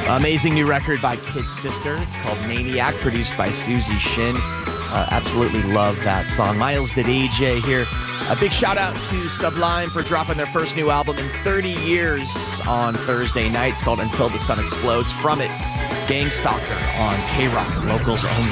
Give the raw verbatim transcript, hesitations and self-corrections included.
Amazing new record by Kid Sister. It's called Maniac, produced by Susie Shin. Uh, absolutely love that song. Miles did A J here. A big shout out to Sublime for dropping their first new album in thirty years on Thursday night. It's called Until the Sun Explodes. From it, Gangstalker on K-Rock, locals only.